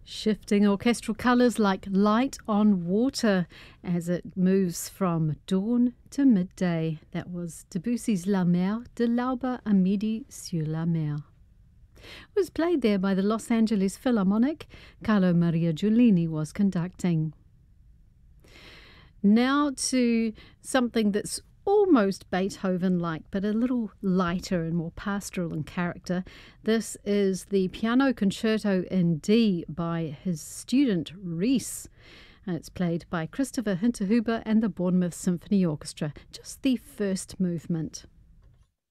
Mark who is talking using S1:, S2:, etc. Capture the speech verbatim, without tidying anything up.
S1: Shifting orchestral colours like light on water as it moves from dawn to midday. That was Debussy's La Mer, de l'aube à midi sur la mer. It was played there by the Los Angeles Philharmonic. Carlo Maria Giulini was conducting. Now to something that's almost Beethoven-like, but a little lighter and more pastoral in character. This is the Piano Concerto in D by his student Ries. And it's played by Christopher Hinterhuber and the Bournemouth Symphony Orchestra. Just the first movement.